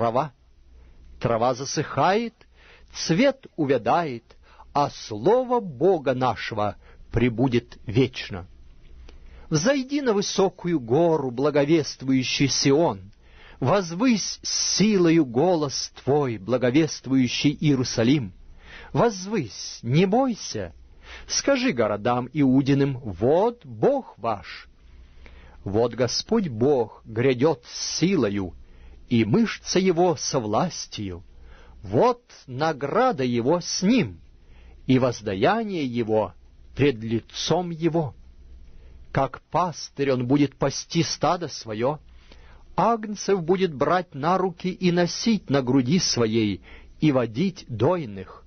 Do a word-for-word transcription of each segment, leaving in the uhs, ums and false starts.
трава. Трава засыхает, цвет увядает, а слово Бога нашего пребудет вечно. Взойди на высокую гору, благовествующий Сион, возвысь силою голос твой, благовествующий Иерусалим. Возвысь, не бойся, скажи городам Иудиным: вот Бог ваш. Вот Господь Бог грядет с силою, и мышца Его со властью. Вот награда Его с Ним, и воздаяние Его пред лицом Его. Как пастырь Он будет пасти стадо свое, агнцев будет брать на руки и носить на груди своей, и водить дойных.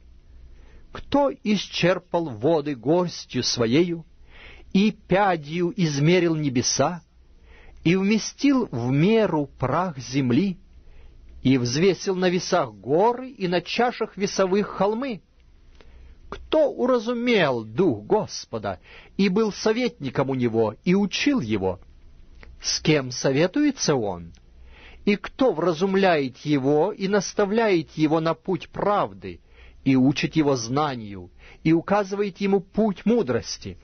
Кто исчерпал воды горстью своею, и пядью измерил небеса, и вместил в меру прах земли, и взвесил на весах горы и на чашах весовых холмы? Кто уразумел дух Господа, и был советником у Него, и учил Его? С кем советуется Он? И кто вразумляет Его, и наставляет Его на путь правды, и учит Его знанию, и указывает Ему путь мудрости?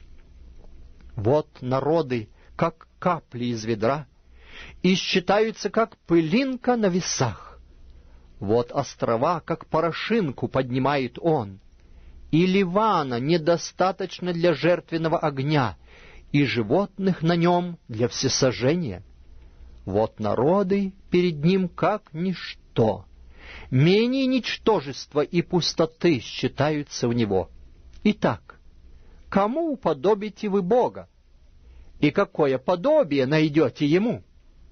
Вот народы, как капли из ведра, и считаются, как пылинка на весах. Вот острова, как порошинку поднимает Он, и Ливана недостаточно для жертвенного огня, и животных на нем для всесожжения. Вот народы перед Ним как ничто, менее ничтожества и пустоты считаются в Него. Итак, кому уподобите вы Бога? И какое подобие найдете Ему?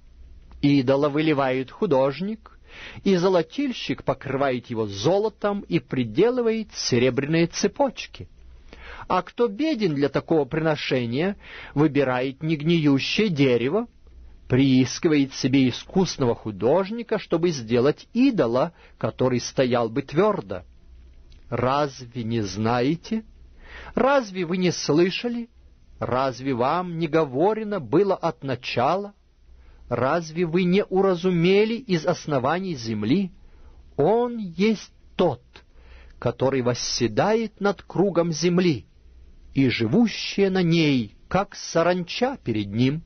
Идола выливает художник, и золотильщик покрывает его золотом и приделывает серебряные цепочки. А кто беден для такого приношения, выбирает негниющее дерево, приискивает себе искусного художника, чтобы сделать идола, который стоял бы твердо. Разве не знаете? Разве вы не слышали? Разве вам не говорено было от начала? Разве вы не уразумели из оснований земли? Он есть тот, который восседает над кругом земли, и живущие на ней, как саранча перед Ним.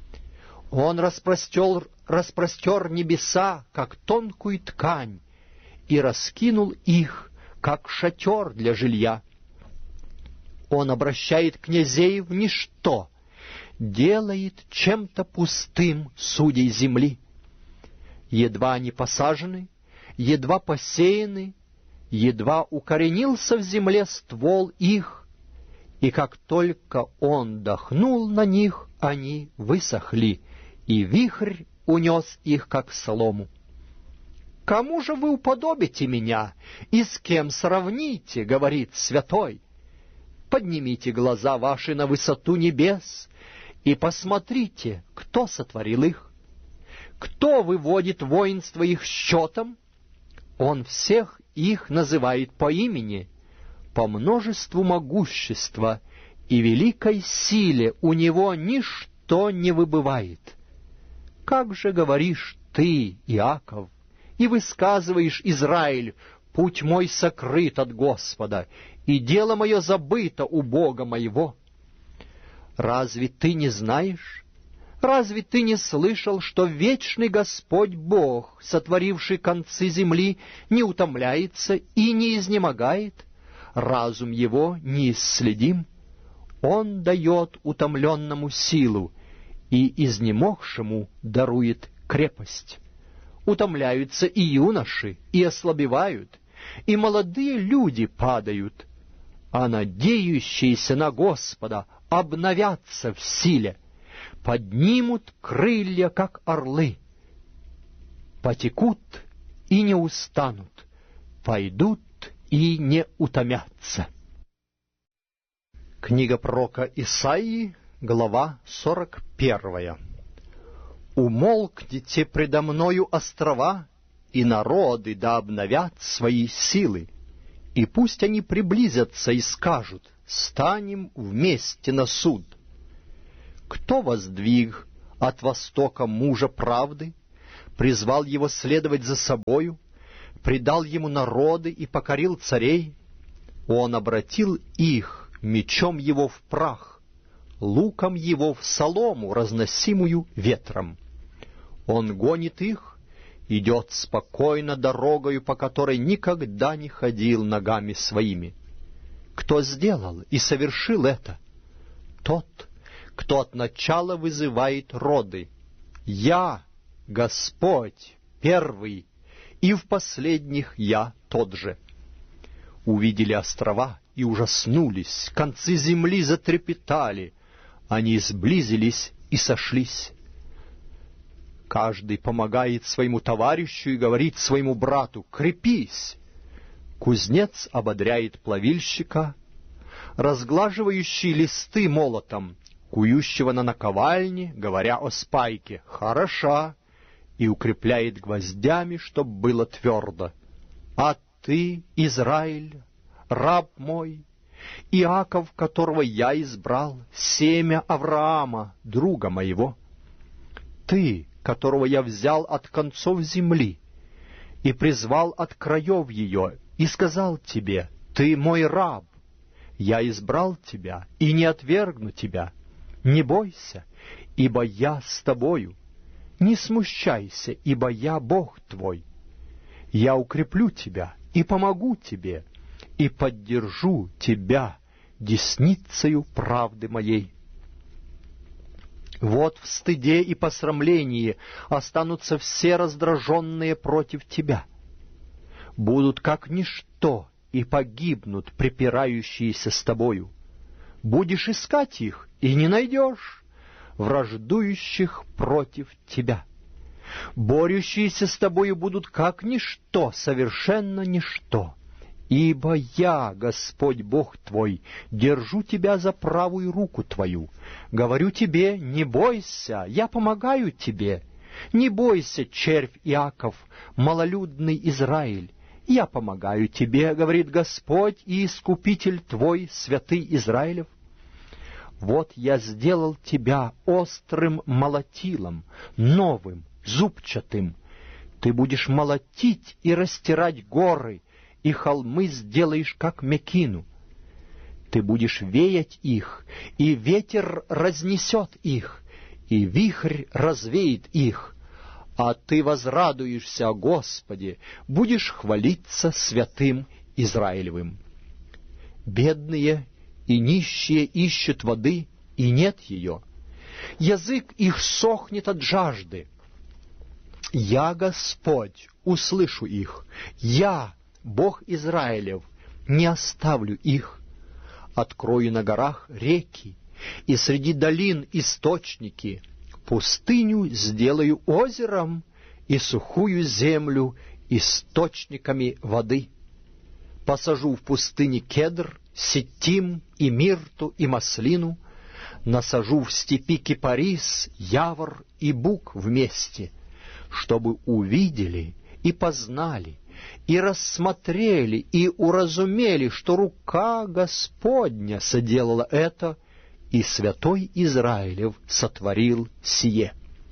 Он распростер, распростер небеса, как тонкую ткань, и раскинул их, как шатер для жилья. Он обращает князей в ничто, делает чем-то пустым судей земли. Едва они посажены, едва посеяны, едва укоренился в земле ствол их, и как только Он дохнул на них, они высохли, и вихрь унес их, как солому. «Кому же вы уподобите меня, и с кем сравните?» — говорит святой. «Поднимите глаза ваши на высоту небес, и посмотрите, кто сотворил их. Кто выводит воинство их счетом? Он всех их называет по имени, по множеству могущества и великой силе у него ничто не выбывает. Как же говоришь ты, Иаков, и высказываешь, Израиль: путь мой сокрыт от Господа, и дело мое забыто у Бога моего? Разве ты не знаешь? Разве ты не слышал, что вечный Господь Бог, сотворивший концы земли, не утомляется и не изнемогает? Разум его неисследим. Он дает утомленному силу, и изнемогшему дарует крепость. Утомляются и юноши, и ослабевают, и молодые люди падают, а надеющиеся на Господа обновятся в силе, поднимут крылья, как орлы, потекут и не устанут, пойдут и не утомятся. Книга пророка Исаии, глава сорок первая. «Умолкните предо мною острова, и народы да обновят свои силы, и пусть они приблизятся и скажут: станем вместе на суд. Кто воздвиг от востока мужа правды, призвал его следовать за собою, предал ему народы и покорил царей. Он обратил их мечом его в прах, луком его в солому, разносимую ветром. Он гонит их, идет спокойно дорогою, по которой никогда не ходил ногами своими. Кто сделал и совершил это? Тот, кто от начала вызывает роды. Я, Господь, первый, и в последних я тот же. Увидели острова и ужаснулись, концы земли затрепетали, они сблизились и сошлись. Каждый помогает своему товарищу и говорит своему брату: «Крепись!» Кузнец ободряет плавильщика, разглаживающий листы молотом, кующего на наковальне, говоря о спайке: «Хороша!» и укрепляет гвоздями, чтоб было твердо. А ты, Израиль, раб мой, Иаков, которого я избрал, семя Авраама, друга моего, ты, которого я взял от концов земли и призвал от краев ее, и сказал тебе: ты мой раб, я избрал тебя и не отвергну тебя. Не бойся, ибо я с тобою. Не смущайся, ибо я Бог твой. Я укреплю тебя и помогу тебе, и поддержу тебя десницею правды моей. Вот в стыде и посрамлении останутся все раздраженные против тебя. Будут как ничто и погибнут припирающиеся с тобою. Будешь искать их и не найдешь, враждующих против тебя. Борющиеся с тобою будут как ничто, совершенно ничто. Ибо я, Господь Бог твой, держу тебя за правую руку твою. Говорю тебе: не бойся, я помогаю тебе. Не бойся, червь Иаков, малолюдный Израиль. Я помогаю тебе, говорит Господь и Искупитель твой, святый Израилев. Вот я сделал тебя острым молотилом, новым, зубчатым. Ты будешь молотить и растирать горы, и холмы сделаешь, как мекину. Ты будешь веять их, и ветер разнесет их, и вихрь развеет их. А ты возрадуешься о Господе, будешь хвалиться святым Израилевым. Бедные и нищие ищут воды, и нет ее. Язык их сохнет от жажды. Я, Господь, услышу их. Я, Бог Израилев, не оставлю их. Открою на горах реки, и среди долин источники. Пустыню сделаю озером, и сухую землю источниками воды. Посажу в пустыне кедр, сеттим и мирту и маслину, насажу в степи кипарис, явор и бук вместе, чтобы увидели и познали, и рассмотрели, и уразумели, что рука Господня соделала это, и святой Израилев сотворил сие.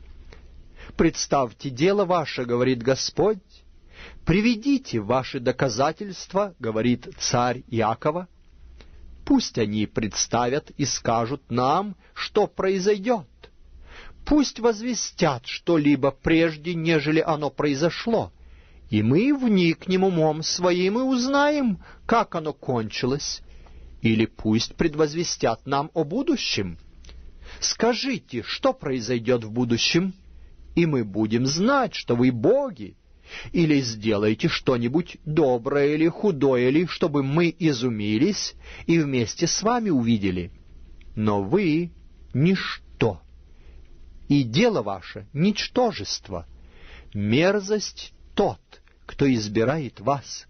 Представьте дело ваше, говорит Господь, приведите ваши доказательства, говорит царь Иакова. Пусть они представят и скажут нам, что произойдет. Пусть возвестят что-либо прежде, нежели оно произошло, и мы вникнем умом своим и узнаем, как оно кончилось. Или пусть предвозвестят нам о будущем. Скажите, что произойдет в будущем, и мы будем знать, что вы боги. Или сделайте что-нибудь доброе или худое ли, чтобы мы изумились и вместе с вами увидели. Но вы — ничто, и дело ваше — ничтожество. Мерзость тот, кто избирает вас.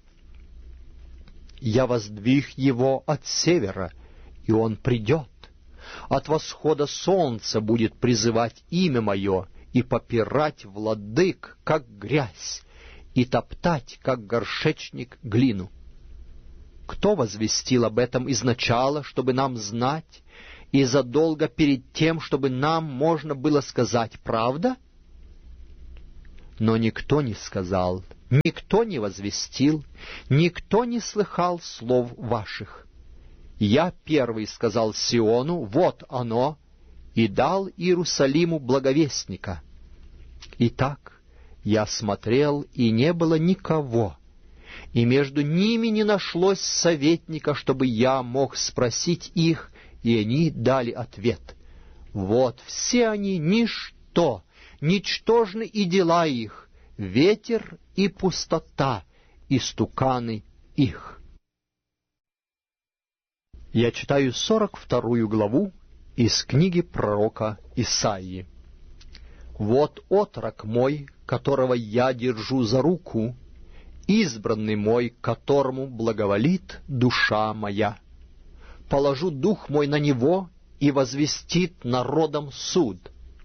Я воздвиг его от севера, и он придет. От восхода солнца будет призывать имя мое и попирать владык, как грязь, и топтать, как горшечник, глину. Кто возвестил об этом изначала, чтобы нам знать, и задолго перед тем, чтобы нам можно было сказать правда? но никто не сказал, никто не возвестил, никто не слыхал слов ваших. Я первый сказал Сиону, вот оно, и дал Иерусалиму благовестника. Итак, я смотрел, и не было никого, и между ними не нашлось советника, чтобы я мог спросить их, и они дали ответ. Вот все они ничто, ничтожны и дела их, ветер и пустота, истуканы их. Я читаю сорок вторую главу из книги пророка Исаии. «Вот отрок мой, которого я держу за руку, избранный мой, которому благоволит душа моя. Положу дух мой на него, и возвестит народам суд.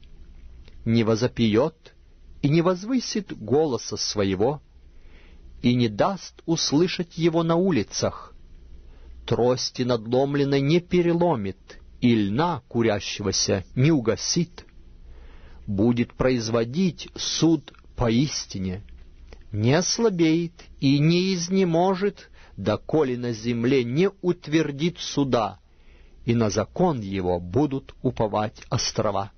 Не возопьет и не возвысит голоса своего, и не даст услышать его на улицах. Трости надломленной не переломит, и льна курящегося не угасит. Будет производить суд поистине, не ослабеет и не изнеможет, доколе на земле не утвердит суда, и на закон его будут уповать острова.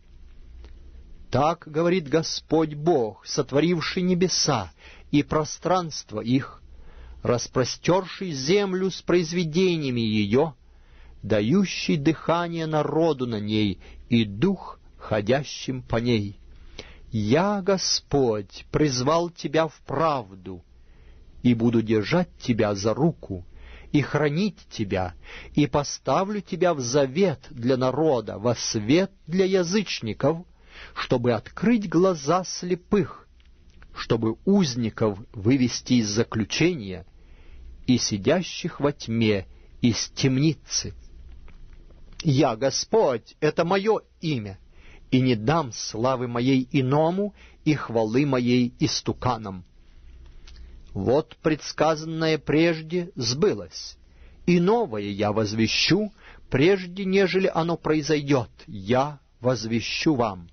Так говорит Господь Бог, сотворивший небеса и пространство их, распростерший землю с произведениями ее, дающий дыхание народу на ней и дух, ходящим по ней. Я, Господь, призвал тебя в правду, и буду держать тебя за руку, и хранить тебя, и поставлю тебя в завет для народа, во свет для язычников, чтобы открыть глаза слепых, чтобы узников вывести из заключения и сидящих во тьме из темницы. Я, Господь, это мое имя, и не дам славы моей иному и хвалы моей истуканам. Вот предсказанное прежде сбылось, и новое я возвещу, прежде нежели оно произойдет, я возвещу вам.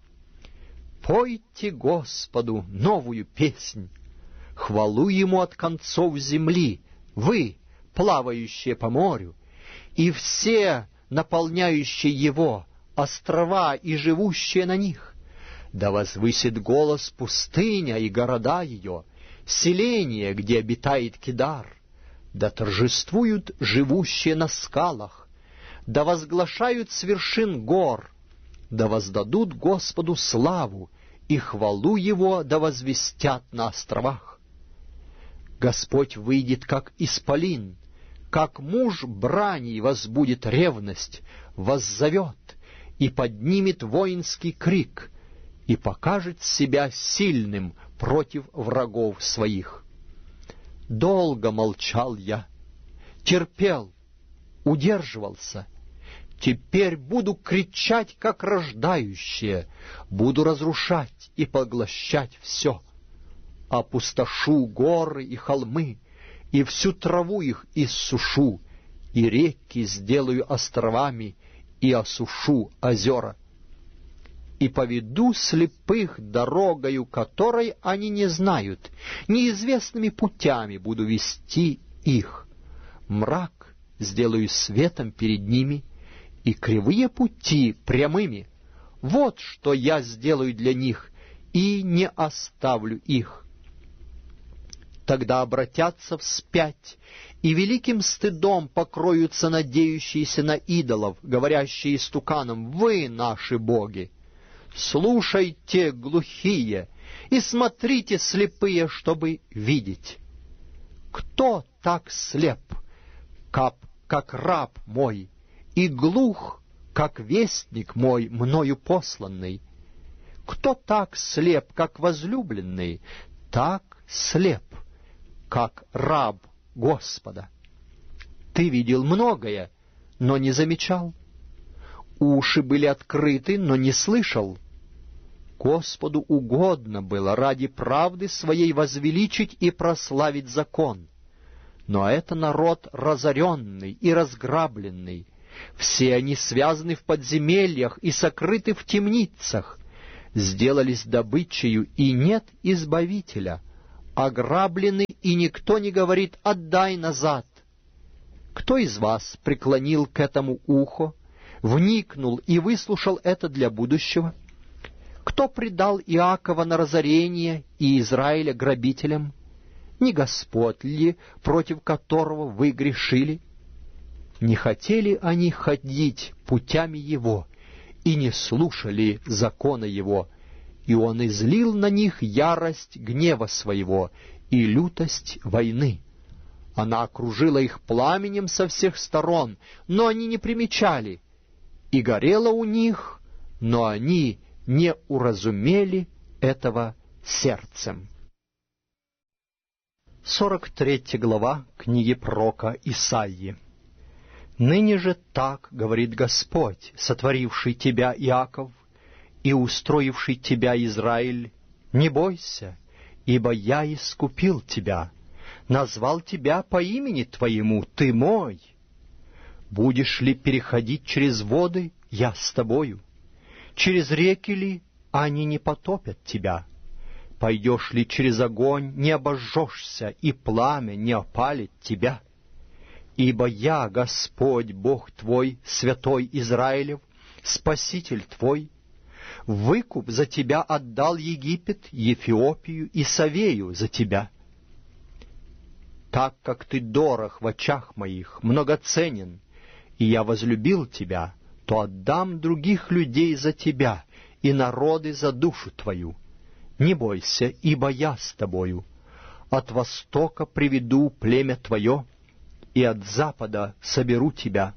Пойте Господу новую песнь, хвалу Ему от концов земли, вы, плавающие по морю, и все, наполняющие его, острова и живущие на них. Да возвысит голос пустыня и города ее, селение, где обитает Кедар. Да торжествуют живущие на скалах, да возглашают с вершин гор, да воздадут Господу славу, и хвалу Его да возвестят на островах. Господь выйдет, как исполин, как муж брани возбудит ревность, воззовет и поднимет воинский крик, и покажет себя сильным против врагов своих. Долго молчал я, терпел, удерживался. Теперь буду кричать, как рождающие, буду разрушать и поглощать все. Опустошу горы и холмы, и всю траву их иссушу, и реки сделаю островами, и осушу озера. И поведу слепых дорогою, которой они не знают, неизвестными путями буду вести их. Мрак сделаю светом перед ними, и кривые пути прямыми. Вот что я сделаю для них, и не оставлю их. Тогда обратятся вспять, и великим стыдом покроются надеющиеся на идолов, говорящие истуканам: «Вы наши боги». Слушайте, глухие, и смотрите, слепые, чтобы видеть. Кто так слеп, как, как раб мой, и глух, как вестник мой, мною посланный? Кто так слеп, как возлюбленный, так слеп, как раб Господа? Ты видел многое, но не замечал. Уши были открыты, но не слышал. Господу угодно было ради правды своей возвеличить и прославить закон. Но это народ разоренный и разграбленный. Все они связаны в подземельях и сокрыты в темницах. сделались добычею, и нет избавителя, ограблены, и никто не говорит: «Отдай назад». Кто из вас преклонил к этому ухо, вникнул и выслушал это для будущего? Кто предал Иакова на разорение и Израиля грабителям? Не Господь ли, против которого вы грешили? Не хотели они ходить путями Его, и не слушали закона Его, и Он излил на них ярость гнева Своего и лютость войны. Она окружила их пламенем со всех сторон, но они не примечали, и горело у них, но они не уразумели этого сердцем. сорок третья глава книги пророка Исаии. «Ныне же так говорит Господь, сотворивший тебя, Иаков, и устроивший тебя, Израиль: не бойся, ибо я искупил тебя, назвал тебя по имени твоему, ты мой. Будешь ли переходить через воды, я с тобою, через реки ли, они не потопят тебя. Пойдешь ли через огонь, не обожжешься, и пламя не опалит тебя. Ибо я, Господь, Бог твой, святой Израилев, Спаситель твой. Выкуп за тебя отдал Египет, Эфиопию и Савею за тебя. Так как ты дорог в очах моих, многоценен, и я возлюбил тебя, то отдам других людей за тебя, и народы за душу твою. Не бойся, ибо я с тобою. От востока приведу племя твое, и от запада соберу тебя.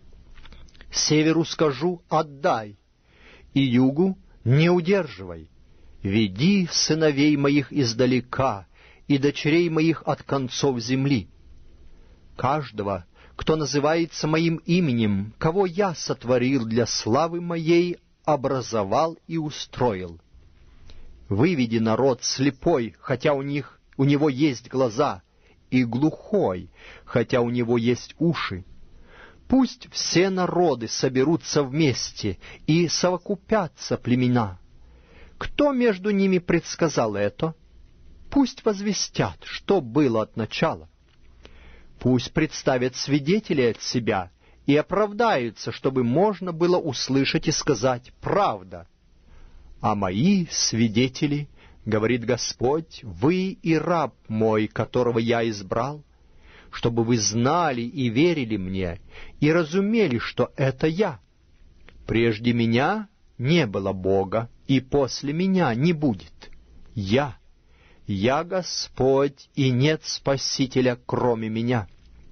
Северу скажу: отдай, и югу не удерживай. Веди сыновей моих издалека, и дочерей моих от концов земли. Каждого, кто называется моим именем, кого я сотворил для славы моей, образовал и устроил. Выведи народ слепой, хотя у них, у него есть глаза, и глухой, хотя у него есть уши. Пусть все народы соберутся вместе, и совокупятся племена. Кто между ними предсказал это? Пусть возвестят, что было от начала. Пусть представят свидетелей от себя и оправдаются, чтобы можно было услышать и сказать: правда. А мои свидетели, говорит Господь, вы и раб мой, которого я избрал, чтобы вы знали и верили мне, и разумели, что это я. Прежде меня не было Бога, и после меня не будет. Я, я Господь, и нет Спасителя, кроме меня.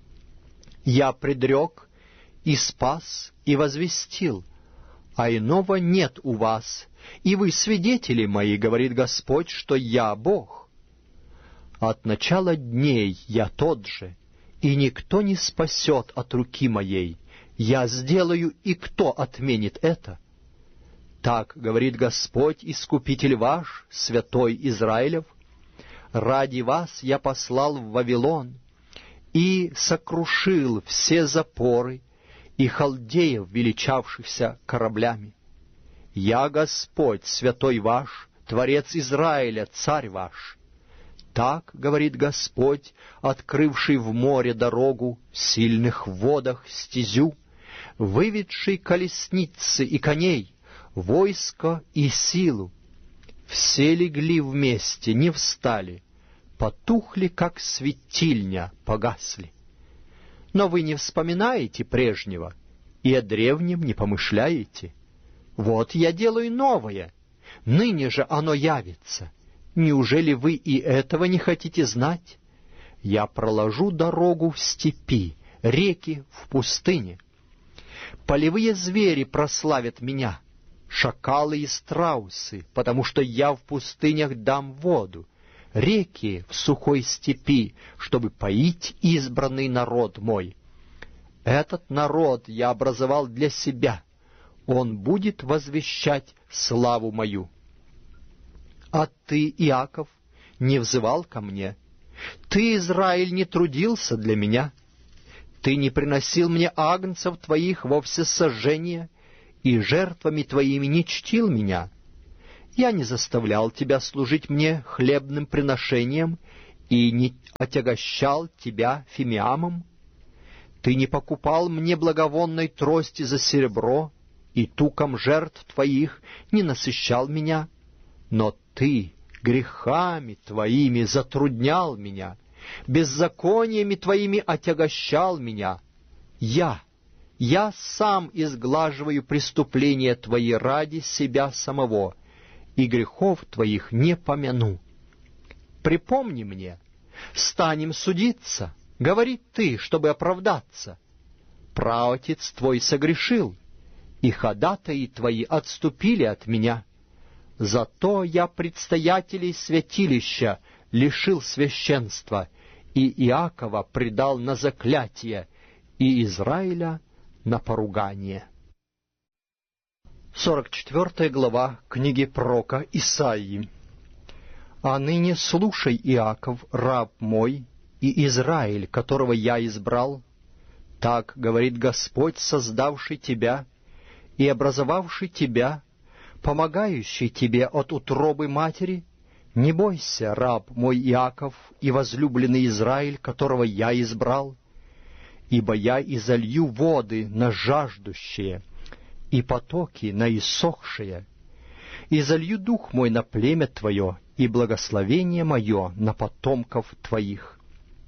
Я предрек, и спас, и возвестил, а иного нет у вас, и вы свидетели мои, говорит Господь, что я Бог. От начала дней я тот же, и никто не спасет от руки моей. Я сделаю, и кто отменит это? Так говорит Господь, Искупитель ваш, святой Израилев: ради вас я послал в Вавилон и сокрушил все запоры и халдеев, величавшихся кораблями. Я Господь, святой ваш, Творец Израиля, царь ваш. Так говорит Господь, открывший в море дорогу, в сильных водах стезю, выведший колесницы и коней, войско и силу. Все легли вместе, не встали, потухли, как светильня, погасли. Но вы не вспоминаете прежнего, и о древнем не помышляете. Вот я делаю новое, ныне же оно явится. Неужели вы и этого не хотите знать? Я проложу дорогу в степи, реки в пустыне. Полевые звери прославят меня, шакалы и страусы, потому что я в пустынях дам воду, реки в сухой степи, чтобы поить избранный народ мой. Этот народ я образовал для себя, он будет возвещать славу мою. А ты, Иаков, не взывал ко мне? Ты, Израиль, не трудился для меня? Ты не приносил мне агнцев твоих во всесожжение, и жертвами твоими не чтил меня? Я не заставлял тебя служить мне хлебным приношением и не отягощал тебя фимиамом. Ты не покупал мне благовонной трости за серебро, и туком жертв твоих не насыщал меня. Но ты грехами твоими затруднял меня, беззакониями твоими отягощал меня. Я, я сам изглаживаю преступления твои ради себя самого, и грехов твоих не помяну. Припомни мне, станем судиться, говори ты, чтобы оправдаться. Праотец твой согрешил, и ходатаи твои отступили от меня. Зато я предстоятелей святилища лишил священства, и Иакова предал на заклятие, и Израиля на поругание. сорок четвёртая глава книги пророка Исаии. «А ныне слушай, Иаков, раб мой, и Израиль, которого я избрал. Так говорит Господь, создавший тебя и образовавший тебя, помогающий тебе от утробы матери. Не бойся, раб мой Иаков и возлюбленный Израиль, которого я избрал, ибо я изолью воды на жаждущие и потоки на иссохшие, и залью дух мой на племя твое, и благословение мое на потомков твоих.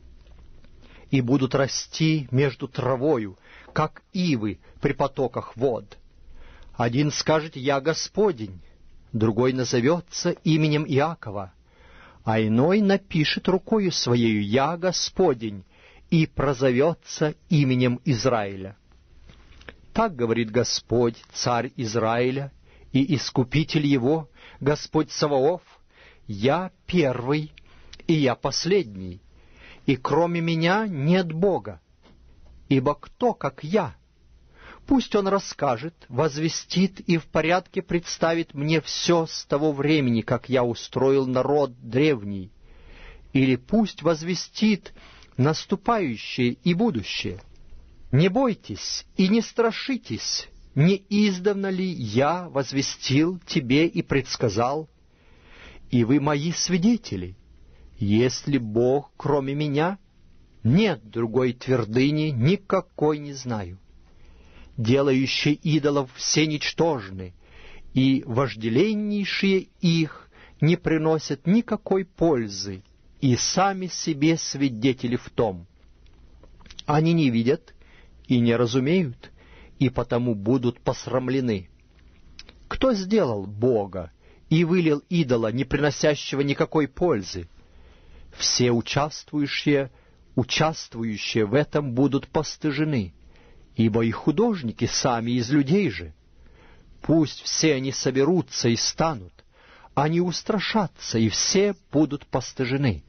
И будут расти между травою, как ивы при потоках вод. Один скажет: «Я Господень», другой назовется именем Иакова, а иной напишет рукою своею: «Я Господень», и прозовется именем Израиля. Так говорит Господь, Царь Израиля и Искупитель его, Господь Саваоф: «Я первый, и я последний, и кроме меня нет Бога. Ибо кто, как я? Пусть он расскажет, возвестит и в порядке представит мне все с того времени, как я устроил народ древний. Или пусть возвестит наступающее и будущее. Не бойтесь и не страшитесь, не издавна ли я возвестил тебе и предсказал? И вы мои свидетели. Есть ли Бог, кроме меня? Нет другой твердыни, никакой не знаю. Делающие идолов все ничтожны, и вожделеннейшие их не приносят никакой пользы, и сами себе свидетели в том. Они не видят и не разумеют, и потому будут посрамлены. Кто сделал Бога и вылил идола, не приносящего никакой пользы? Все участвующие, участвующие в этом будут постыжены, ибо и художники сами из людей же. Пусть все они соберутся и станут, они устрашатся, и все будут постыжены.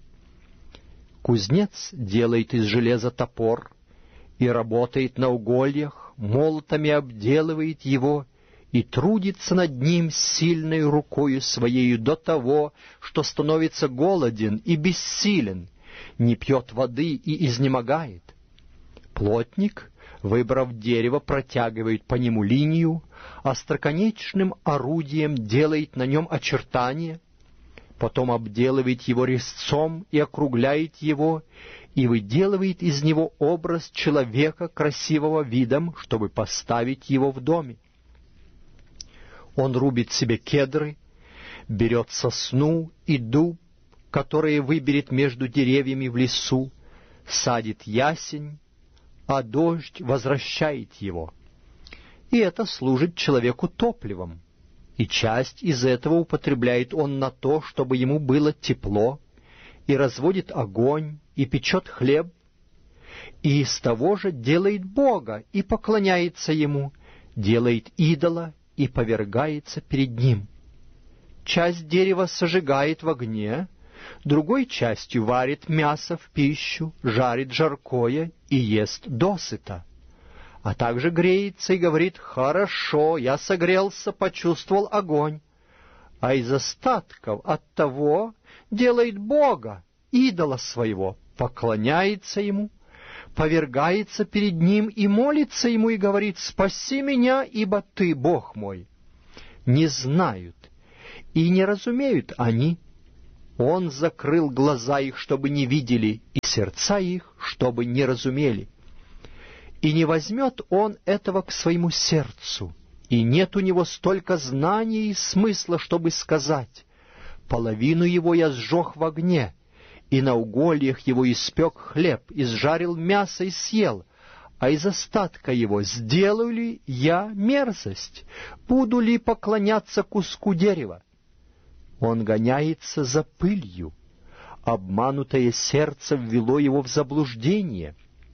Кузнец делает из железа топор и работает на угольях, молотами обделывает его и трудится над ним сильной рукою своею до того, что становится голоден и бессилен, не пьет воды и изнемогает. Плотник, выбрав дерево, протягивает по нему линию, остроконечным орудием делает на нем очертания, потом обделывает его резцом и округляет его, и выделывает из него образ человека красивого видом, чтобы поставить его в доме. Он рубит себе кедры, берет сосну и дуб, которые выберет между деревьями в лесу, садит ясень, а дождь возвращает его. И это служит человеку топливом, и часть из этого употребляет он на то, чтобы ему было тепло, и разводит огонь, и печет хлеб, и из того же делает Бога, и поклоняется ему, делает идола, и повергается перед ним. Часть дерева сожигает в огне, другой частью варит мясо в пищу, жарит жаркое и ест досыта. А также греется и говорит: «Хорошо, я согрелся, почувствовал огонь». А из остатков от того делает Бога, идола своего, поклоняется ему, повергается перед ним и молится ему и говорит: «Спаси меня, ибо ты Бог мой». Не знают и не разумеют они. Он закрыл глаза их, чтобы не видели, и сердца их, чтобы не разумели. И не возьмет он этого к своему сердцу, и нет у него столько знаний и смысла, чтобы сказать: половину его я сжег в огне, и на угольях его испек хлеб, изжарил мясо и съел, а из остатка его сделаю ли я мерзость? Буду ли поклоняться куску дерева? Он гоняется за пылью, обманутое сердце ввело его в заблуждение,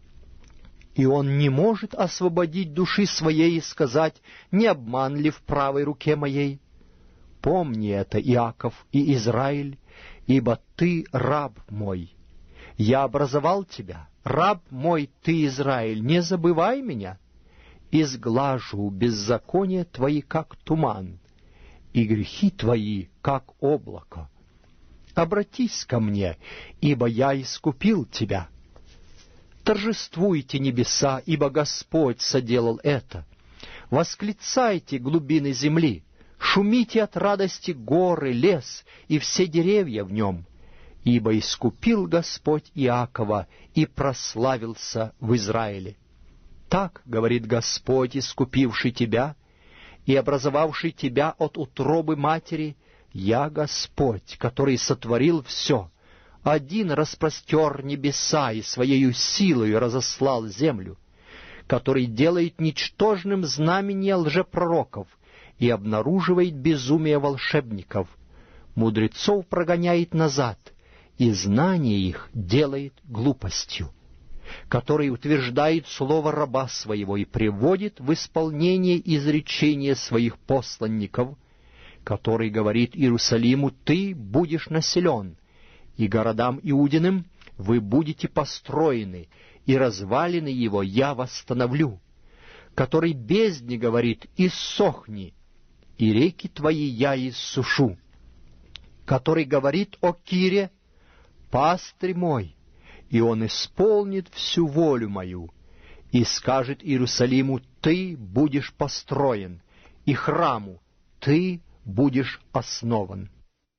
и он не может освободить души своей и сказать: не обман ли в правой руке моей? Помни это, Иаков и Израиль, ибо ты раб мой. Я образовал тебя, раб мой ты, Израиль, не забывай меня. Изглажу беззакония твои, как туман, и грехи твои, как облако. Обратись ко мне, ибо я искупил тебя. Торжествуйте небеса, ибо Господь соделал это. Восклицайте глубины земли, шумите от радости горы, лес и все деревья в нем, ибо искупил Господь Иакова и прославился в Израиле. Так говорит Господь, искупивший тебя и образовавший тебя от утробы матери: я Господь, который сотворил все, один распростер небеса и своею силою разослал землю, который делает ничтожным знамения лжепророков и обнаруживает безумие волшебников, мудрецов прогоняет назад, и знание их делает глупостью, который утверждает слово раба своего и приводит в исполнение изречения своих посланников, который говорит Иерусалиму: ты будешь населен, и городам Иудиным: вы будете построены, и развалины его я восстановлю, который бездне говорит: иссохни, и реки твои я иссушу, который говорит о Кире: пастырь мой, и он исполнит всю волю мою, и скажет Иерусалиму: ты будешь построен, и храму: ты будешь основан.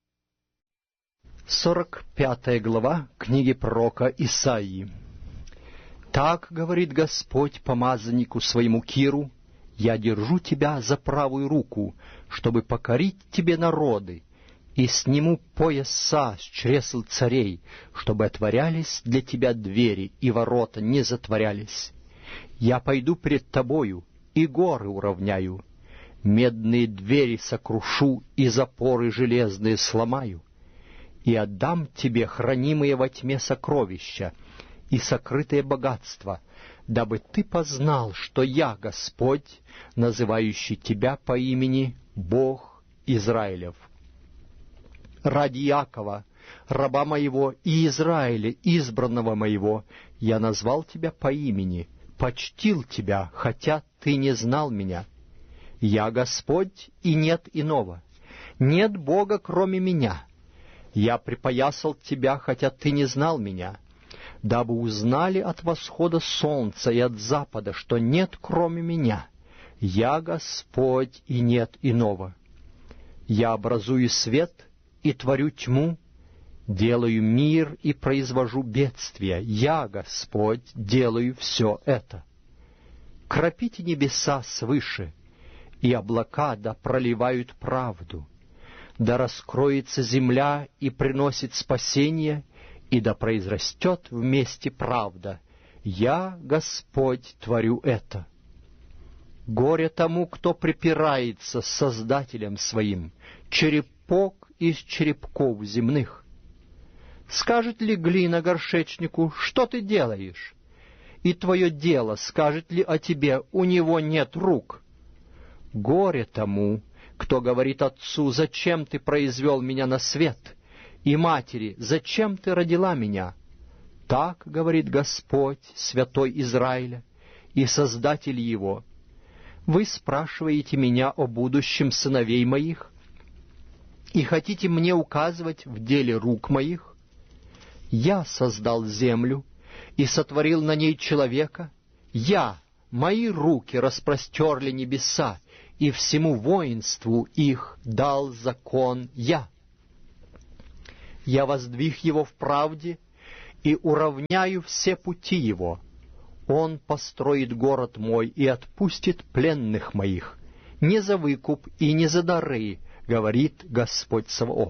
Сорок пятая глава книги пророка Исаии. Так говорит Господь помазаннику своему Киру: я держу тебя за правую руку, чтобы покорить тебе народы, и сниму пояса с чресл царей, чтобы отворялись для тебя двери, и ворота не затворялись. Я пойду пред тобою, и горы уравняю, медные двери сокрушу, и запоры железные сломаю, и отдам тебе хранимые во тьме сокровища и сокрытые богатства, дабы ты познал, что я Господь, называющий тебя по имени Бог Израилев. Ради Иакова, раба моего, и Израиля, избранного моего, я назвал тебя по имени, почтил тебя, хотя ты не знал меня. Я Господь, и нет иного, нет Бога, кроме меня. Я припоясал тебя, хотя ты не знал меня, дабы узнали от восхода солнца и от запада, что нет кроме меня. Я Господь, и нет иного. Я образую свет и творю тьму, делаю мир и произвожу бедствия. Я, Господь, делаю все это. Кропите небеса свыше, и облака да проливают правду. Да раскроется земля и приносит спасение, и да произрастет вместе правда. Я, Господь, творю это. Горе тому, кто припирается с Создателем своим, черепок из черепков земных. Скажет ли глина горшечнику: что ты делаешь? И твое дело скажет ли о тебе: у него нет рук? Горе тому, кто говорит отцу: зачем ты произвел меня на свет? И матери: зачем ты родила меня? Так говорит Господь, святой Израиля, и Создатель его: вы спрашиваете меня о будущем сыновей моих, и хотите мне указывать в деле рук моих? Я создал землю и сотворил на ней человека. Я, мои руки распростерли небеса, и всему воинству их дал закон я. Я воздвиг его в правде и уравняю все пути его. Он построит город мой и отпустит пленных моих, не за выкуп и не за дары, говорит Господь Саваоф.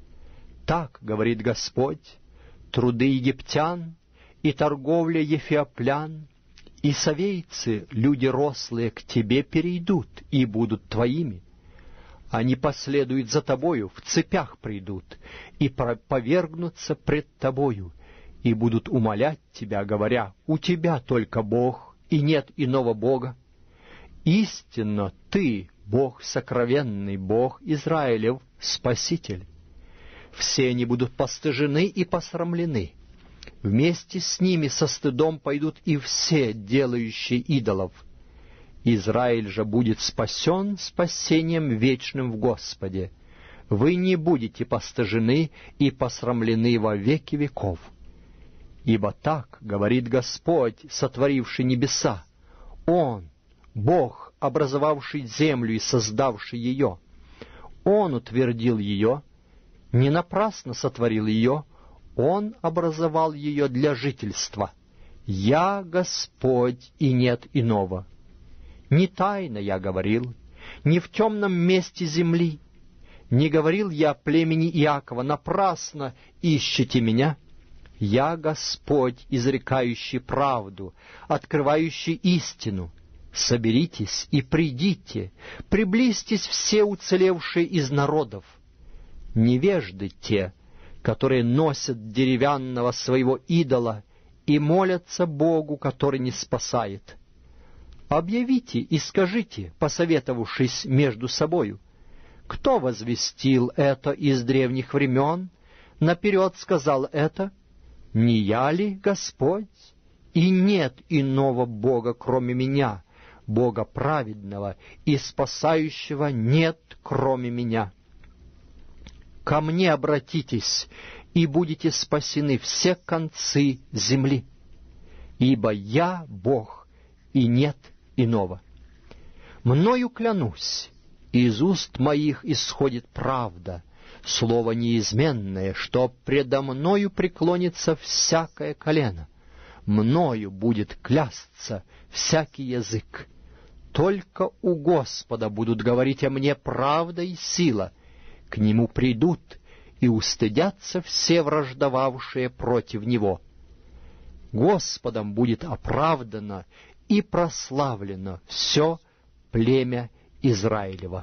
Так, говорит Господь, труды египтян и торговля ефиоплян, и совейцы, люди рослые, к тебе перейдут и будут твоими. Они последуют за тобою, в цепях придут, и повергнутся пред тобою, и будут умолять тебя, говоря, у тебя только Бог, и нет иного Бога. Истинно ты, Бог сокровенный, Бог Израилев, Спаситель. Все они будут постыжены и посрамлены. Вместе с ними со стыдом пойдут и все, делающие идолов. Израиль же будет спасен спасением вечным в Господе. Вы не будете постыжены и посрамлены во веки веков. Ибо так говорит Господь, сотворивший небеса, Он, Бог, образовавший землю и создавший ее. Он утвердил ее, не напрасно сотворил ее, Он образовал ее для жительства. Я Господь, и нет иного. Не тайно я говорил, не в темном месте земли. Не говорил я племени Иакова, напрасно ищете меня. Я Господь, изрекающий правду, открывающий истину. Соберитесь и придите, приблизьтесь все уцелевшие из народов. Невежды те, которые носят деревянного своего идола и молятся Богу, который не спасает. Объявите и скажите, посоветовавшись между собою, кто возвестил это из древних времен, наперед сказал это, не я ли Господь? И нет иного Бога, кроме меня, Бога праведного и спасающего нет, кроме меня. Ко мне обратитесь, и будете спасены все концы земли, ибо я Бог, и нет иного. Мною клянусь, из уст моих исходит правда, слово неизменное, что предо мною преклонится всякое колено. Мною будет клясться всякий язык. Только у Господа будут говорить о мне правда и сила. К Нему придут и устыдятся все враждовавшие против Него. Господом будет оправдано и прославлено все племя Израилева.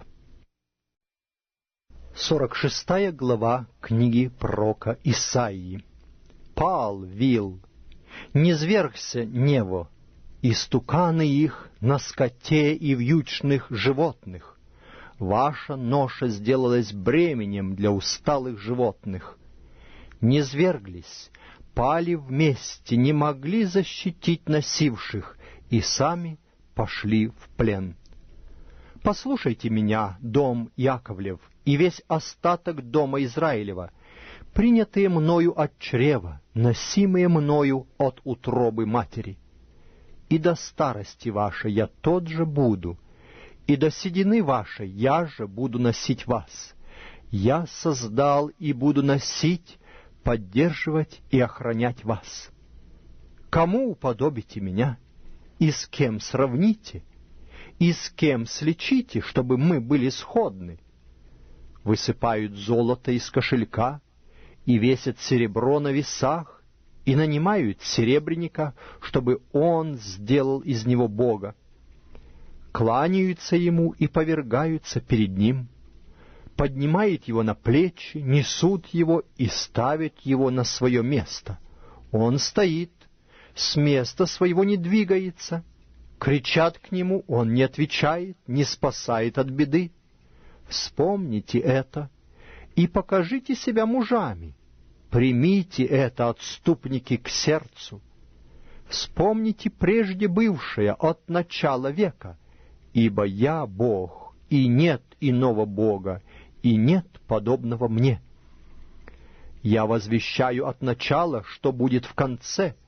сорок шестая глава книги пророка Исаии. Пал вил, низвергся нево, истуканы их на скоте и вьючных животных. Ваша ноша сделалась бременем для усталых животных. Низверглись, пали вместе, не могли защитить носивших, и сами пошли в плен. Послушайте меня, дом Яковлев, и весь остаток дома Израилева, принятые мною от чрева, носимые мною от утробы матери. И до старости вашей я тот же буду, и до седины вашей я же буду носить вас. Я создал и буду носить, поддерживать и охранять вас. Кому уподобите меня? И с кем сравните? И с кем сличите, чтобы мы были сходны? Высыпают золото из кошелька, и весят серебро на весах, и нанимают серебряника, чтобы он сделал из него Бога. Кланяются ему и повергаются перед ним, поднимают его на плечи, несут его и ставят его на свое место. Он стоит, с места своего не двигается. Кричат к нему, он не отвечает, не спасает от беды. Вспомните это и покажите себя мужами. Примите это, отступники, к сердцу. Вспомните прежде бывшее от начала века, ибо я Бог, и нет иного Бога, и нет подобного мне. Я возвещаю от начала, что будет в конце,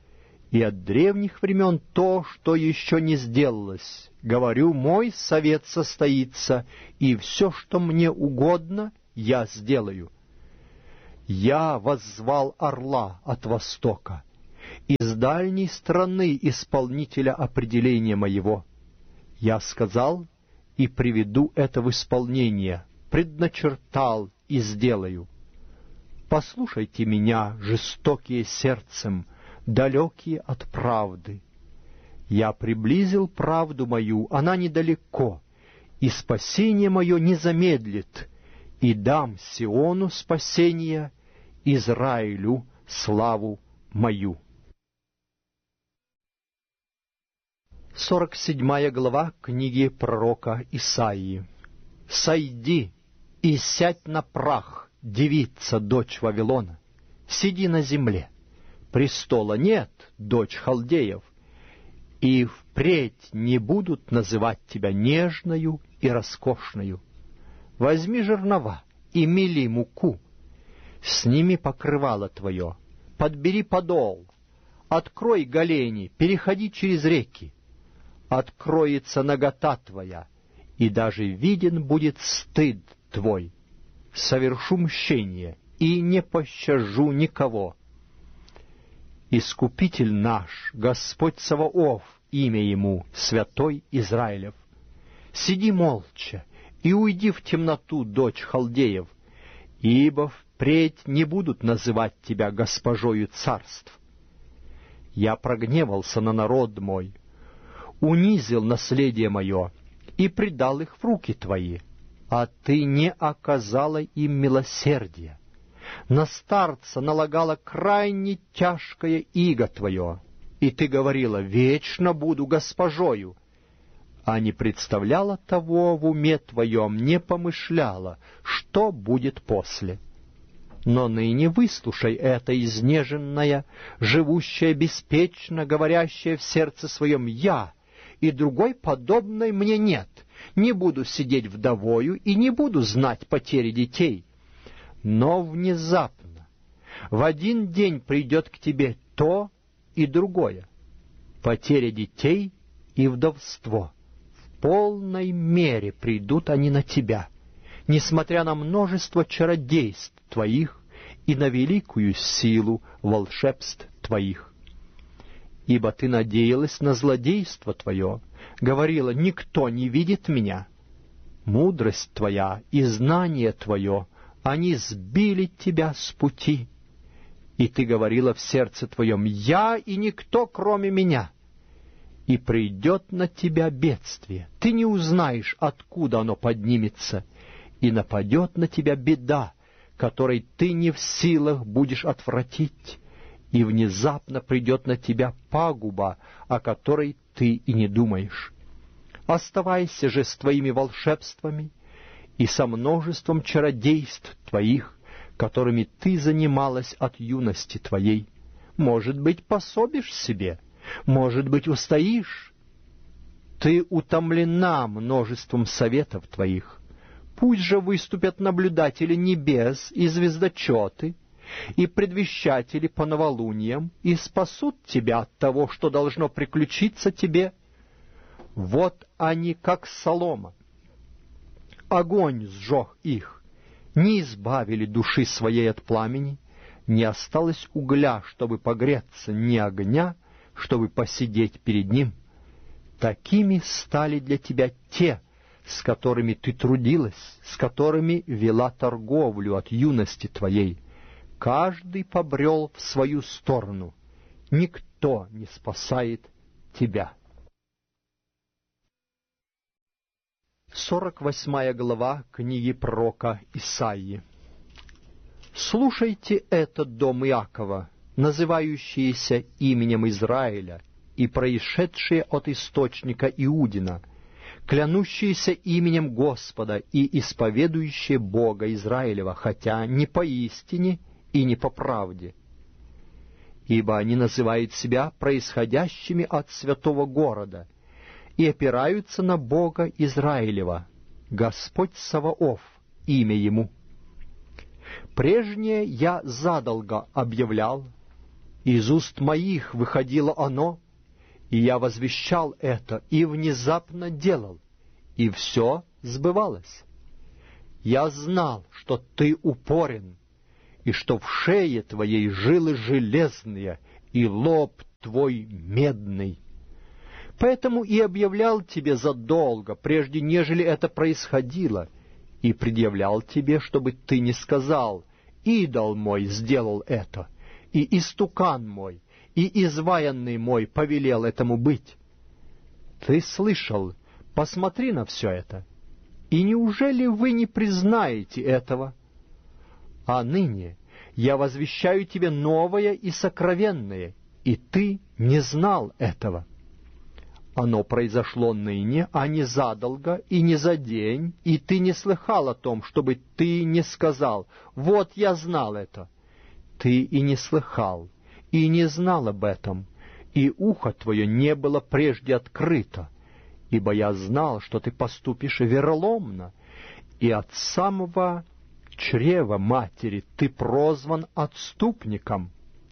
и от древних времен то, что еще не сделалось. Говорю, мой совет состоится, и все, что мне угодно, я сделаю. Я воззвал орла от востока, из дальней страны исполнителя определения моего. Я сказал и приведу это в исполнение, предначертал и сделаю. Послушайте меня, жестокие сердцем, далекие от правды. Я приблизил правду мою, она недалеко, и спасение мое не замедлит, и дам Сиону спасение, Израилю славу мою. сорок седьмая глава книги пророка Исаии. «Сойди и сядь на прах, девица, дочь Вавилона, сиди на земле, престола нет, дочь халдеев, и впредь не будут называть тебя нежною и роскошною. Возьми жернова и мели муку, сними покрывало твое, подбери подол, открой голени, переходи через реки. Откроется нагота твоя, и даже виден будет стыд твой. Совершу мщение, и не пощажу никого. Искупитель наш, Господь Саваоф, имя Ему, Святой Израилев. Сиди молча и уйди в темноту, дочь халдеев, ибо впредь не будут называть тебя госпожою царств. Я прогневался на народ мой, унизил наследие мое и предал их в руки твои, а ты не оказала им милосердия. На старца налагала крайне тяжкое иго твое, и ты говорила, вечно буду госпожою, а не представляла того в уме твоем, не помышляла, что будет после. Но ныне выслушай это изнеженное, живущее беспечно, говорящее в сердце своем «Я», и другой подобной мне нет. Не буду сидеть вдовою и не буду знать потери детей. Но внезапно, в один день придет к тебе то и другое. Потеря детей и вдовство. В полной мере придут они на тебя, несмотря на множество чародейств твоих и на великую силу волшебств твоих. Ибо ты надеялась на злодейство твое, говорила, никто не видит меня. Мудрость твоя и знание твое, они сбили тебя с пути. И ты говорила в сердце твоем, я и никто, кроме меня. И придет на тебя бедствие, ты не узнаешь, откуда оно поднимется, и нападет на тебя беда, которой ты не в силах будешь отвратить, и внезапно придет на тебя пагуба, о которой ты и не думаешь. Оставайся же с твоими волшебствами и со множеством чародейств твоих, которыми ты занималась от юности твоей. Может быть, пособишь себе, может быть, устоишь. Ты утомлена множеством советов твоих. Пусть же выступят наблюдатели небес и звездочеты, и предвещатели по новолуниям, и спасут тебя от того, что должно приключиться тебе. Вот они, как солома. Огонь сжег их, не избавили души своей от пламени, не осталось угля, чтобы погреться, ни огня, чтобы посидеть перед ним. Такими стали для тебя те, с которыми ты трудилась, с которыми вела торговлю от юности твоей. Каждый побрел в свою сторону, никто не спасает тебя. сорок восьмая глава книги пророка Исаии. «Слушайте этот дом Иакова, называющийся именем Израиля, и происшедшие от источника Иудина, клянущиеся именем Господа и исповедующие Бога Израилева, хотя не поистине и не по правде. Ибо они называют себя происходящими от святого города и опираются на Бога Израилева, Господь Саваоф, имя Ему. Прежнее я задолго объявлял, Из уст моих выходило оно, и я возвещал это, и внезапно делал, и все сбывалось. Я знал, что ты упорен, и что в шее твоей жилы железные, и лоб твой медный. Поэтому и объявлял тебе задолго, прежде нежели это происходило, и предъявлял тебе, чтобы ты не сказал: «Идол мой сделал это, и истукан мой, и изваянный мой повелел этому быть». Ты слышал, посмотри на все это, и неужели вы не признаете этого? А ныне я возвещаю тебе новое и сокровенное, и ты не знал этого. Оно произошло ныне, а не задолго, и не за день, и ты не слыхал о том, чтобы ты не сказал: «Вот я знал это». Ты и не слыхал, и не знал об этом, и ухо твое не было прежде открыто, ибо я знал, что ты поступишь вероломно, и от самого чрева матери ты прозван отступником.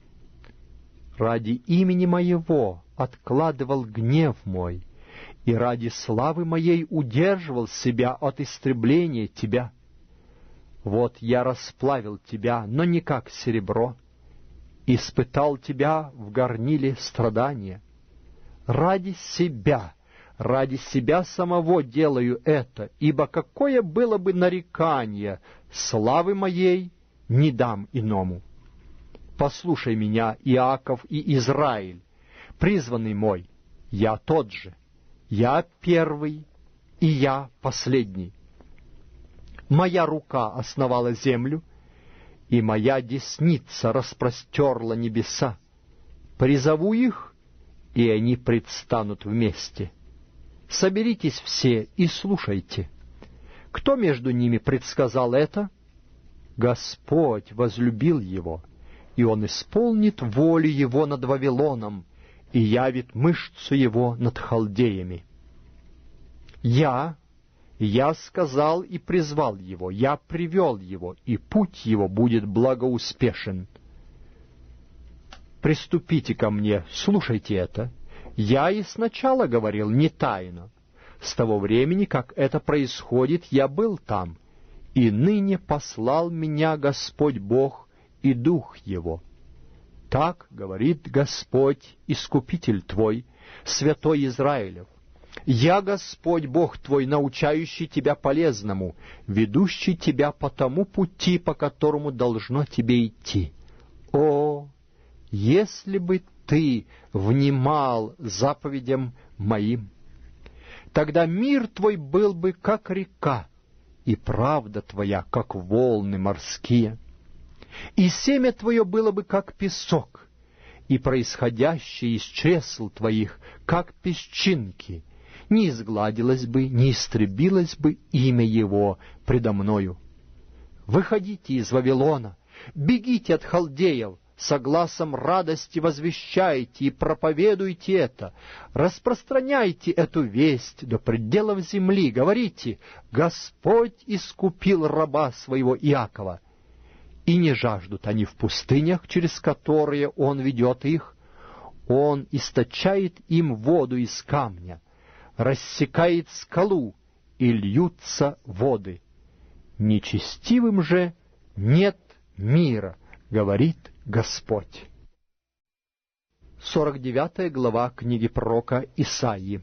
Ради имени моего откладывал гнев мой, и ради славы моей удерживал себя от истребления тебя. Вот я расплавил тебя, но не как серебро, испытал тебя в горниле страдания. Ради себя, ради себя самого делаю это, ибо какое было бы нарекание, славы моей не дам иному. Послушай меня, Иаков и Израиль, призванный мой, я тот же, я первый, и я последний. Моя рука основала землю, и моя десница распростерла небеса. Призову их, и они предстанут вместе. Соберитесь все и слушайте. Кто между ними предсказал это? Господь возлюбил его, и он исполнит волю его над Вавилоном, и явит мышцу его над халдеями. Я, я сказал и призвал его, я привел его, и путь его будет благоуспешен. Приступите ко мне, слушайте это. Я и сначала говорил не тайно. С того времени, как это происходит, я был там, и ныне послал меня Господь Бог и Дух Его. Так говорит Господь, Искупитель твой, Святой Израилев: «Я Господь Бог твой, научающий тебя полезному, ведущий тебя по тому пути, по которому должно тебе идти. О, если бы ты внимал заповедям моим, тогда мир твой был бы как река, и правда твоя, как волны морские. И семя твое было бы, как песок, и происходящее из чресл твоих, как песчинки. Не изгладилось бы, не истребилось бы имя его предо мною. Выходите из Вавилона, бегите от халдеев, со гласом радости возвещайте и проповедуйте это, распространяйте эту весть до пределов земли, говорите: Господь искупил раба своего Иакова. И не жаждут они в пустынях, через которые Он ведет их. Он источает им воду из камня, рассекает скалу, и льются воды. Нечестивым же нет мира, говорит Господь». сорок девятая глава книги пророка Исаии.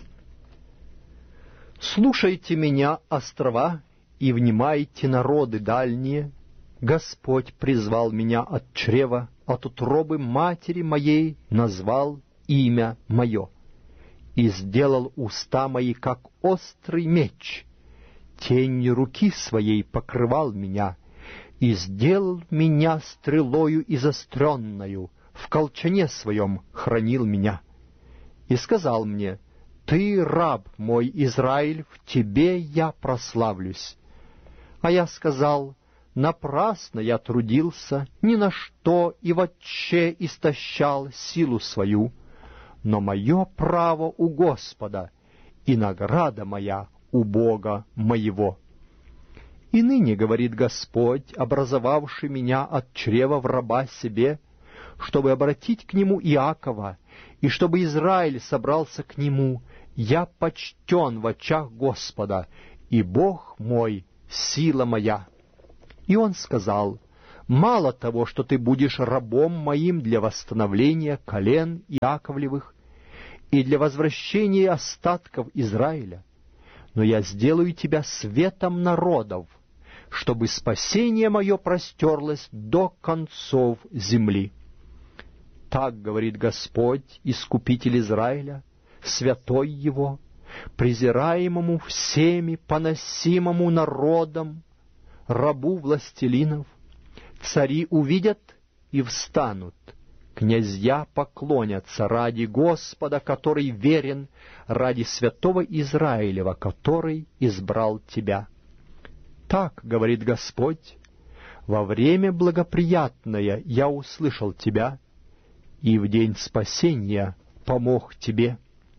«Слушайте меня, острова, и внимайте, народы дальние. Господь призвал меня от чрева, от утробы матери моей назвал имя мое, и сделал уста мои, как острый меч, тенью руки своей покрывал меня, и сделал меня стрелою изостренною, в колчане своем хранил меня. И сказал мне: Ты, раб мой Израиль, в тебе я прославлюсь. А я сказал: Напрасно я трудился, ни на что и вотче истощал силу свою, но мое право у Господа, и награда моя у Бога моего. И ныне, говорит Господь, образовавший меня от чрева в раба себе, чтобы обратить к нему Иакова, и чтобы Израиль собрался к нему. Я почтен в очах Господа, и Бог мой — сила моя». И он сказал: «Мало того, что ты будешь рабом моим для восстановления колен Иаковлевых и для возвращения остатков Израиля, но я сделаю тебя светом народов, чтобы спасение мое простерлось до концов земли. Так говорит Господь, Искупитель Израиля, Святой Его, презираемому всеми, поносимому народом, рабу властелинов. Цари увидят и встанут, князья поклонятся ради Господа, который верен, ради святого Израилева, который избрал тебя. Так говорит Господь: во время благоприятное я услышал тебя, и в день спасения помог тебе.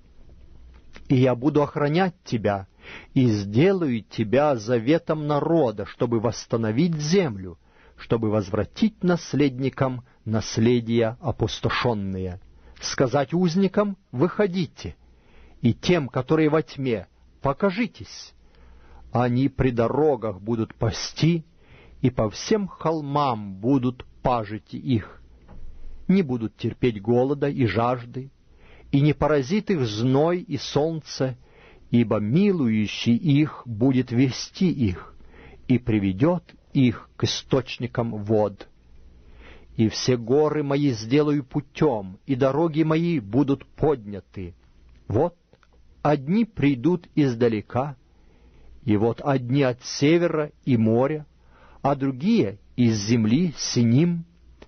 И я буду охранять тебя, и сделаю тебя заветом народа, чтобы восстановить землю, чтобы возвратить наследникам наследия опустошенные, сказать узникам: выходите, и тем, которые во тьме, покажитесь. Они при дорогах будут пасти, и по всем холмам будут пажити их. Не будут терпеть голода и жажды, и не поразит их зной и солнце, ибо милующий их будет вести их, и приведет их к источникам вод. И все горы мои сделаю путем, и дороги мои будут подняты. Вот одни придут издалека, и вот одни от севера и моря, а другие из земли синим.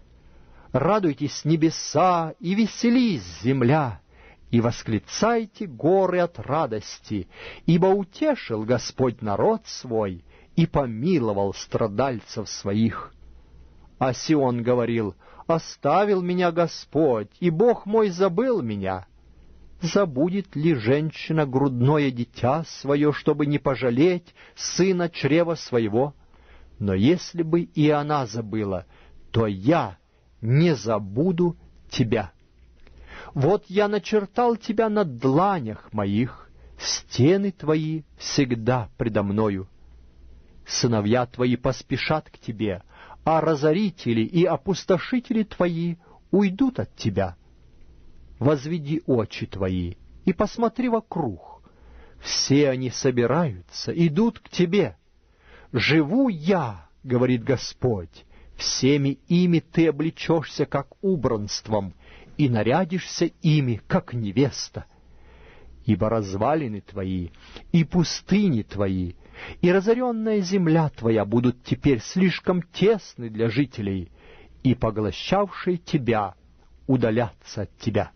Радуйтесь, небеса, и веселись, земля, и восклицайте, горы, от радости, ибо утешил Господь народ свой и помиловал страдальцев своих. А Сион говорил: оставил меня Господь, и Бог мой забыл меня. Забудет ли женщина грудное дитя свое, чтобы не пожалеть сына чрева своего? Но если бы и она забыла, то я не забуду тебя. Вот я начертал тебя на дланях моих, стены твои всегда предо мною. Сыновья твои поспешат к тебе, а разорители и опустошители твои уйдут от тебя. Возведи очи твои и посмотри вокруг. Все они собираются, идут к тебе. Живу я, говорит Господь, всеми ими ты облечешься, как убранством, и нарядишься ими, как невеста. Ибо развалины твои, и пустыни твои, и разоренная земля твоя будут теперь слишком тесны для жителей, и поглощавшие тебя удалятся от тебя.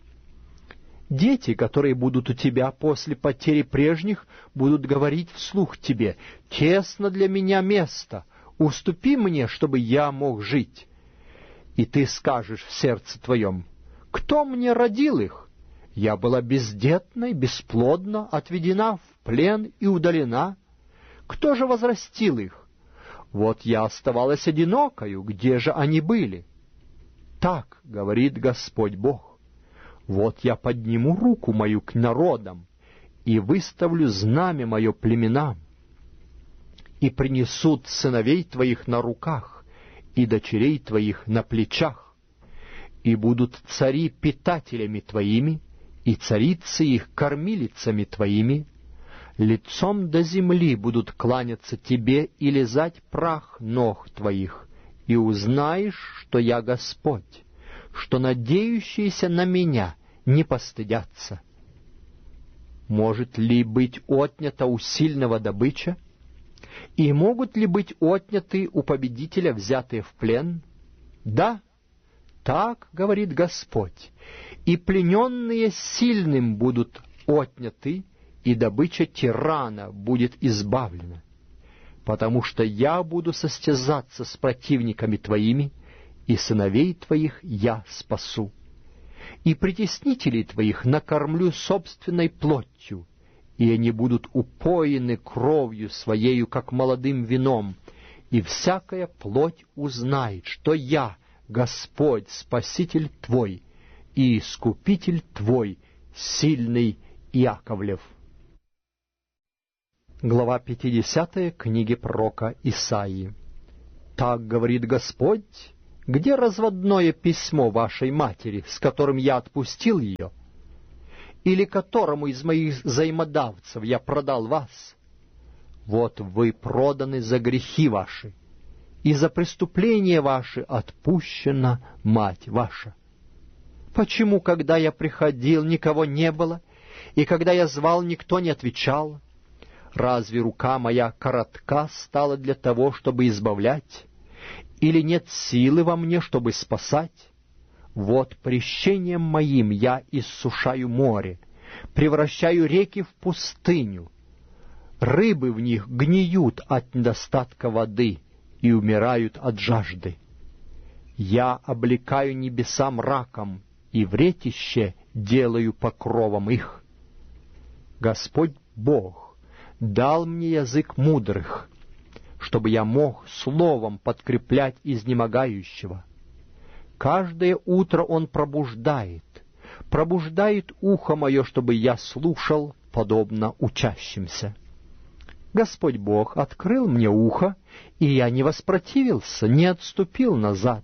Дети, которые будут у тебя после потери прежних, будут говорить вслух тебе: «Тесно для меня место, уступи мне, чтобы я мог жить». И ты скажешь в сердце твоем: «Кто мне родил их? Я была бездетной, бесплодна, отведена в плен и удалена. Кто же возрастил их? Вот я оставалась одинокою, где же они были?» Так говорит Господь Бог. Вот я подниму руку мою к народам и выставлю знамя мое племенам, и принесут сыновей твоих на руках и дочерей твоих на плечах, и будут цари питателями твоими, и царицы их кормилицами твоими, лицом до земли будут кланяться тебе и лизать прах ног твоих, и узнаешь, что я Господь, что надеющиеся на меня не постыдятся. Может ли быть отнята у сильного добыча? И могут ли быть отняты у победителя взятые в плен? Да, так говорит Господь, и плененные сильным будут отняты, и добыча тирана будет избавлена, потому что я буду состязаться с противниками твоими, и сыновей твоих я спасу. И притеснителей твоих накормлю собственной плотью, и они будут упоены кровью своею, как молодым вином, и всякая плоть узнает, что я Господь, Спаситель твой и Искупитель твой, сильный Иаковлев». Глава пятидесятая книги пророка Исаии. «Так говорит Господь, где разводное письмо вашей матери, с которым я отпустил ее? Или которому из моих взаимодавцев я продал вас? Вот вы проданы за грехи ваши, и за преступления ваши отпущена мать ваша. Почему, когда я приходил, никого не было, и когда я звал, никто не отвечал? Разве рука моя коротка стала для того, чтобы избавлять? Или нет силы во мне, чтобы спасать? Вот прещением моим я иссушаю море, превращаю реки в пустыню. Рыбы в них гниют от недостатка воды и умирают от жажды. Я облекаю небеса мраком, и вретище делаю покровом их. Господь Бог дал мне язык мудрых, чтобы я мог словом подкреплять изнемогающего. Каждое утро Он пробуждает, пробуждает ухо мое, чтобы я слушал, подобно учащимся. Господь Бог открыл мне ухо, и я не воспротивился, не отступил назад.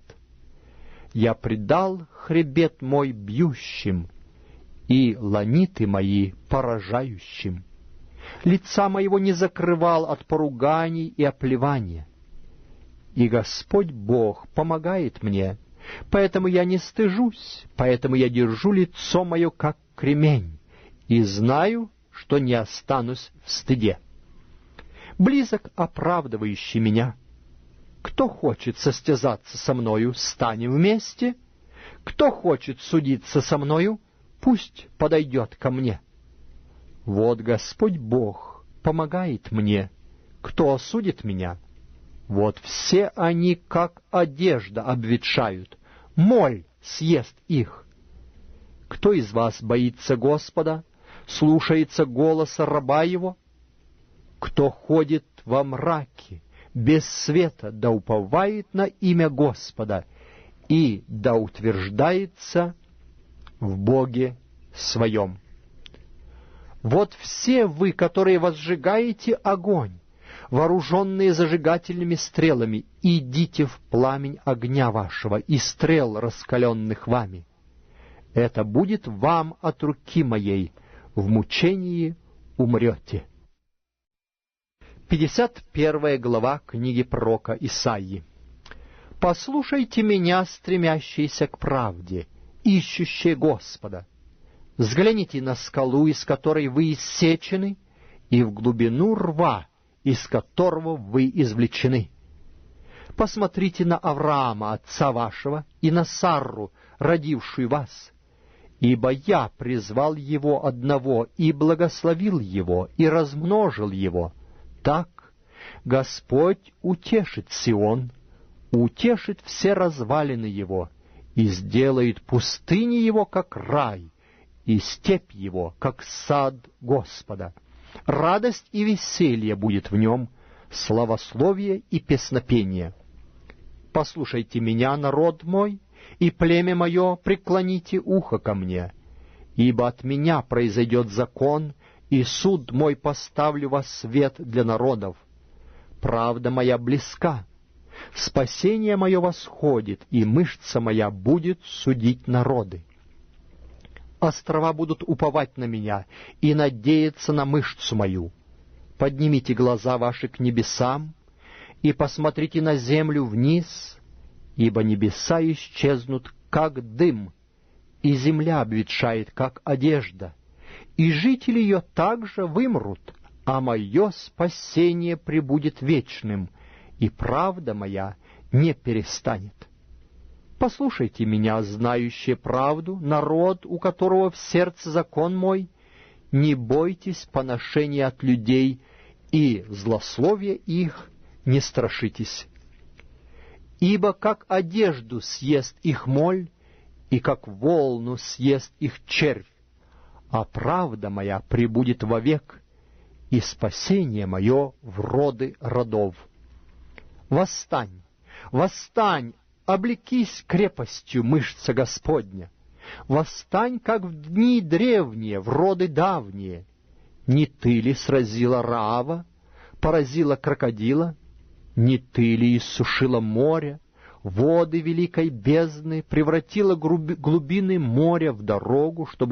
Я предал хребет мой бьющим, и ланиты мои поражающим. Лица моего не закрывал от поруганий и оплевания. И Господь Бог помогает мне, поэтому я не стыжусь, поэтому я держу лицо мое, как кремень, и знаю, что не останусь в стыде. Близок оправдывающий меня. Кто хочет состязаться со мною, станем вместе. Кто хочет судиться со мною, пусть подойдет ко мне. Вот Господь Бог помогает мне. Кто осудит меня? Вот все они, как одежда, обветшают. Моль съест их. Кто из вас боится Господа, слушается голоса раба его? Кто ходит во мраке, без света, да уповает на имя Господа и да утверждается в Боге своем. Вот все вы, которые возжигаете огонь, вооруженные зажигательными стрелами, идите в пламень огня вашего и стрел, раскаленных вами. Это будет вам от руки моей, в мучении умрете». пятьдесят первая глава книги пророка Исаии. «Послушайте меня, стремящиеся к правде, ищущие Господа. Взгляните на скалу, из которой вы иссечены, и в глубину рва, из которого вы извлечены. Посмотрите на Авраама, отца вашего, и на Сарру, родившую вас. Ибо я призвал его одного, и благословил его, и размножил его. Так Господь утешит Сион, утешит все развалины его, и сделает пустыни его, как рай, и степь его, как сад Господа. Радость и веселье будет в нем, славословие и песнопение. Послушайте меня, народ мой, и племя мое, преклоните ухо ко мне, ибо от меня произойдет закон, и суд мой поставлю во свет для народов. Правда моя близка, спасение мое восходит, и мышца моя будет судить народы. Острова будут уповать на меня и надеяться на мышцу мою. Поднимите глаза ваши к небесам и посмотрите на землю вниз, ибо небеса исчезнут, как дым, и земля обветшает, как одежда, и жители ее также вымрут, а мое спасение пребудет вечным, и правда моя не перестанет. Послушайте меня, знающие правду, народ, у которого в сердце закон мой, не бойтесь поношения от людей, и злословия их не страшитесь. Ибо как одежду съест их моль, и как волну съест их червь, а правда моя пребудет вовек, и спасение мое в роды родов. Восстань, восстань, облекись крепостью мышца Господня, восстань, как в дни древние, в роды давние. Не ты ли сразила Раава, поразила крокодила? Не ты ли иссушила море, воды великой бездны, превратила глубины моря в дорогу, чтобы